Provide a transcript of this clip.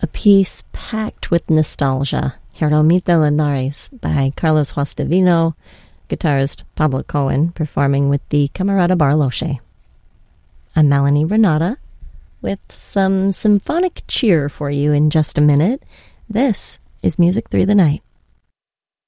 a piece packed with nostalgia, Jeromita Linares by Carlos Juastavino, guitarist Pablo Cohen performing with the Camerata Barloche. I'm Melanie Renata with some symphonic cheer for you in just a minute. This is Music Through the Night.